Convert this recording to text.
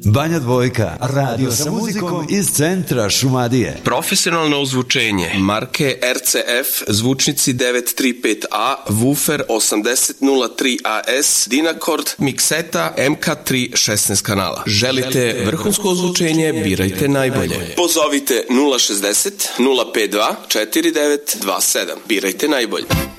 Banja Dvojka, radio sa muzikom iz centra Šumadije. Profesionalno ozvučenje marke RCF, zvučnici 935A, woofer 8003 AS, Dynacord, mikseta MK3 16 kanala. Želite vrhunsko ozvučenje, birajte najbolje. Pozovite 060 052 4927. Birajte najbolje.